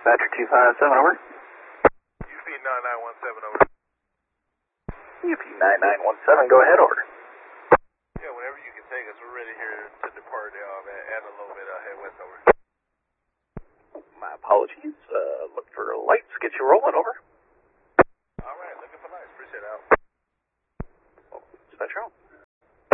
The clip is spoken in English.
Dispatcher 257, over. UP 9917, over. UP 9917, go ahead, over. Yeah, whenever you can take us, we're ready here to depart at a little bit head west, over. My apologies. Look for lights, get you rolling, over.